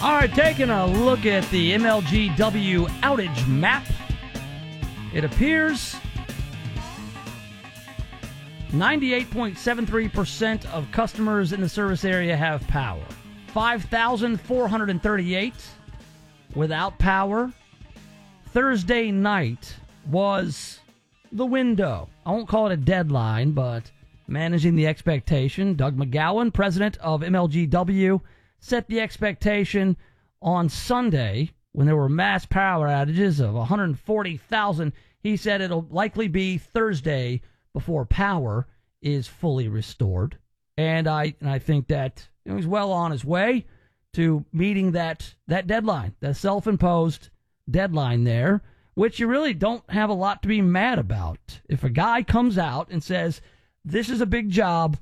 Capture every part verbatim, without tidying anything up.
All right, taking a look at the M L G W outage map. It appears ninety-eight point seven three percent of customers in the service area have power. five thousand four hundred thirty-eight without power. Thursday night was the window. I won't call it a deadline, but managing the expectation. Doug McGowan, president of M L G W, set the expectation on Sunday when there were mass power outages of one hundred forty thousand. He said it'll likely be Thursday before power is fully restored. And I and I think that you know, he's well on his way to meeting that, that deadline, that self-imposed deadline there, which you really don't have a lot to be mad about. If a guy comes out and says, this is a big job,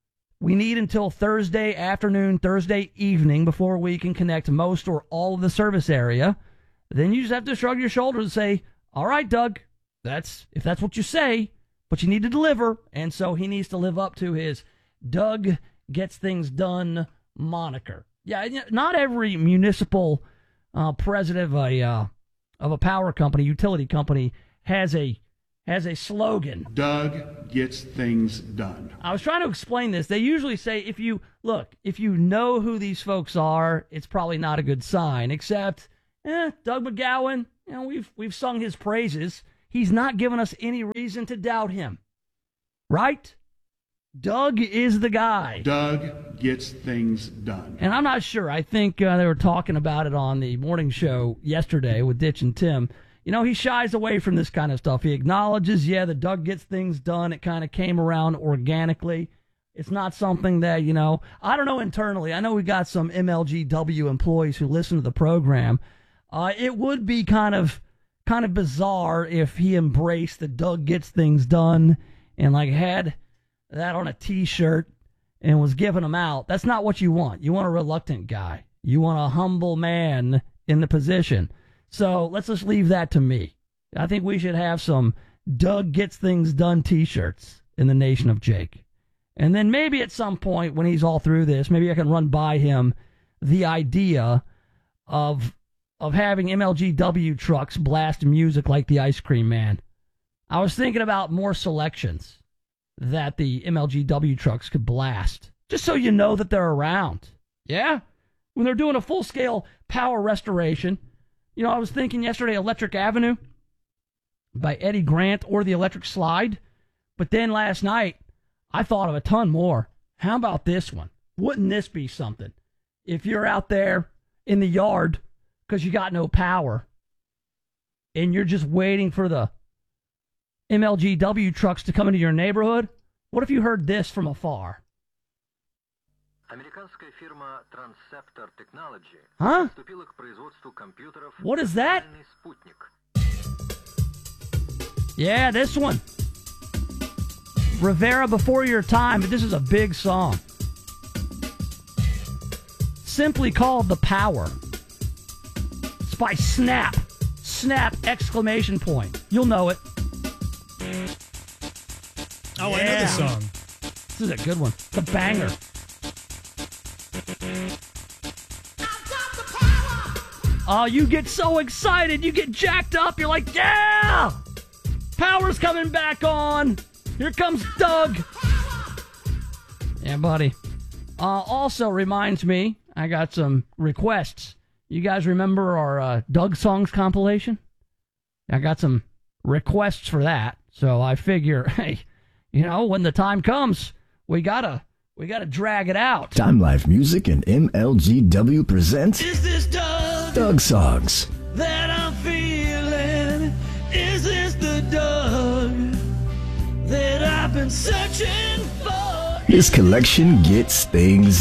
we need until Thursday afternoon, Thursday evening before we can connect most or all of the service area, then you just have to shrug your shoulders and say, all right, Doug, that's if that's what you say, but you need to deliver. And so he needs to live up to his Doug gets things done moniker. Yeah, not every municipal uh, president of a uh, of a power company, utility company, has a has a slogan. Doug gets things done. I was trying to explain this. They usually say, if you look, if you know who these folks are, it's probably not a good sign. Except, eh, Doug McGowan, you know, we've we've sung his praises. He's not given us any reason to doubt him, right? Doug is the guy. Doug gets things done. And I'm not sure. I think uh, they were talking about it on the morning show yesterday with Ditch and Tim. You know, he shies away from this kind of stuff. He acknowledges, yeah, that Doug gets things done. It kind of came around organically. It's not something that, you know, I don't know internally. I know we got some M L G W employees who listen to the program. Uh, it would be kind of kind of bizarre if he embraced that Doug gets things done and, like, had that on a T-shirt and was giving them out. That's not what you want. You want a reluctant guy. You want a humble man in the position. So let's just leave that to me. I think we should have some Doug gets things done T-shirts in the nation of Jake. And then maybe at some point when he's all through this, maybe I can run by him the idea of of having M L G W trucks blast music like the Ice Cream Man. I was thinking about more selections that the M L G W trucks could blast, just so you know that they're around. Yeah? When they're doing a full-scale power restoration. You know, I was thinking yesterday Electric Avenue by Eddie Grant or the Electric Slide. But then last night, I thought of a ton more. How about this one? Wouldn't this be something? If you're out there in the yard because you got no power and you're just waiting for the M L G W trucks to come into your neighborhood, what if you heard this from afar? Huh? What is that? Yeah, this one. Rivera Before Your Time, but this is a big song. Simply called The Power. It's by Snap. Snap, exclamation point. You'll know it. Oh, yeah. I know this song. This is a good one. It's a banger. Oh, you get so excited. You get jacked up. You're like, yeah! Power's coming back on. Here comes Doug. Yeah, buddy. Uh, also reminds me, I got some requests. You guys remember our uh, Doug Songs compilation? I got some requests for that. So I figure, hey, you know, when the time comes, we gotta we gotta drag it out. Time Life Music and M L G W present Is this Doug? Doug Songs. That I'm feeling. Is this the Doug that I've been searching for? This collection gets things